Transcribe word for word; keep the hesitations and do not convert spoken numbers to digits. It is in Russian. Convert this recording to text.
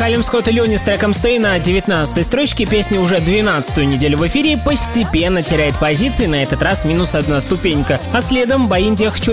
Калум Скотт и Луни с треком «Stay» на девятнадцатой строчке. Песня уже двенадцатую неделю в эфире, постепенно теряет позиции, на этот раз минус одна ступенька. А следом Баин Диахчо